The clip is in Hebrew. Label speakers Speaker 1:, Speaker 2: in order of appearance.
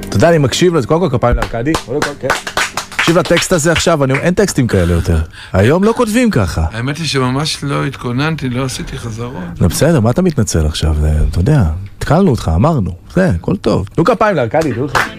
Speaker 1: אתה יודע, אני מקשיב לזה, קודם כל כפיים לארקדי, תקשיב לטקסט הזה עכשיו, אין טקסטים כאלה יותר. היום לא כותבים ככה.
Speaker 2: האמת היא שממש לא התכוננתי, לא עשיתי חזרות.
Speaker 1: בסדר, מה אתה מתנצל עכשיו? אתה יודע, התקלנו אותך, אמרנו. זה, הכל טוב. תנו כפיים לארקדי, תראו לך.